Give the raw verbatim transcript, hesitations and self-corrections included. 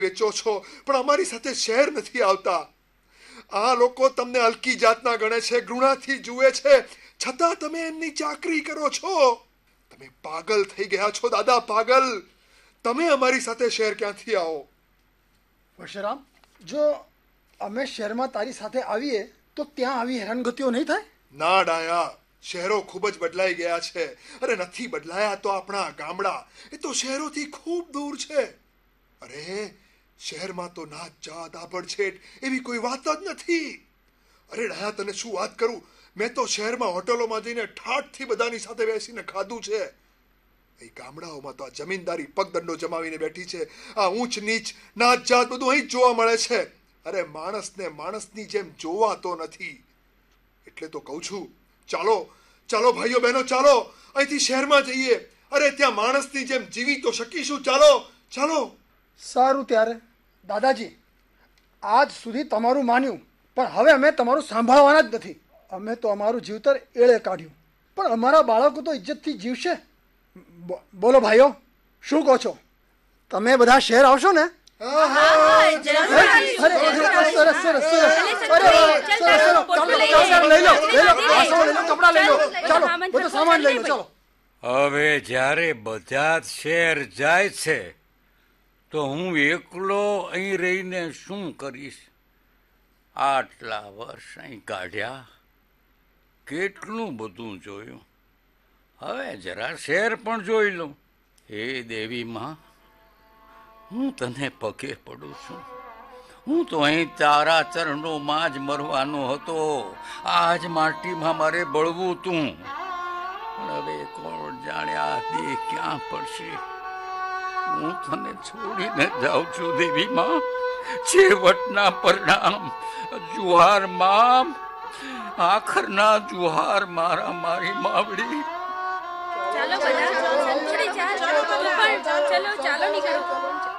વેચો છો પણ અમારી સાથે શહેર નથી આવતા. આ લોકો તમને હલકી જાતના ગણે છે, ઘૃણાથી જુએ છે, છતાં તમે એમની ચાકરી કરો છો. તમે પાગલ થઈ ગયા છો દાદા, પાગલ. તમે અમારી સાથે શહેર ક્યાંથી આવો? પરશુરામ, જો અમે શહેરમાં તારી સાથે આવીએ તો ત્યાં આવી હેરાનગતિઓ નહીં થાય? ના ડાયા, શહેરો ખૂબ જ બદલાઈ ગયા છે. અરે નથી બદલાયા તો આપણા ગામડા, એ તો શહેરોથી ખૂબ દૂર છે. અરે શહેરમાં તો નાત જાત આભડછેટ એવી કોઈ વાત જ નથી. અરે ડાયા, તને શું વાત કરું, મેં તો શહેરમાં હોટલોમાં જઈને ઠાઠથી બધાની સાથે બેસીને ખાધું છે. એ ગામડાઓમાં તો આ જમીનદારી પગદંડો જમાવીને બેઠી છે. આ ઊંચ નીચ નાત જાત બધું અહીં જ જોવા મળે છે. અરે માણસને માણસની જેમ જોવાતો નથી. એટલે તો કહું છું, ચાલો ચાલો ભાઈઓ બહેનો, ચાલો અહીંથી શહેરમાં જઈએ. અરે ત્યાં માણસની જેમ જીવી તો શકીશું. ચાલો ચાલો. સારું ત્યારે દાદાજી, આજ સુધી તમારું માન્યું, પણ હવે અમે તમારું સાંભળવાના જ નથી. અમે તો અમારું જીવતર એળે કાઢ્યું, પણ અમારા બાળકો તો ઇજ્જતથી જીવશે. બોલો ભાઈઓ, શું કહો છો? તમે બધા શહેર આવશો ને? હવે જ્યારે બધા જ શહેર જાય છે તો હું એકલો અહીં રહીને શું કરીશ? આટલા વર્ષ અહીં કાઢ્યા, કેટલું બધું જોયું. હવે જરા શહેર પણ જોઈ લઉં. હે દેવી માં, હું તને પગે પડું છું. હું તો અહીં તારા ચરણોમાં જ મરવાનો હતો. આજ માટીમાં મારે બળવું તું. પણ હવે કોણ જાણે આ દેહ ક્યાં પડશે. હું તને છોડીને જાઉં છું દેવી માં. છેવટના પરિણામ જુહાર માં, આખરના જુહાર મારા મારી માવડી. ચાલો બધા, ચલો ચાલો નીકળો.